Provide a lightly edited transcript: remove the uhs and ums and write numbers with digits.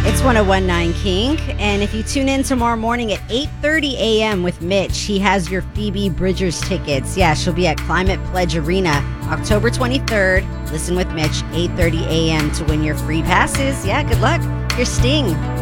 It's 1019 Kink. And if you tune in tomorrow morning at 8:30 a.m. with Mitch, he has your Phoebe Bridgers tickets. Yeah, she'll be at Climate Pledge Arena October 23rd. Listen with Mitch, 8:30 a.m. to win your free passes. Yeah, good luck. Here's Sting.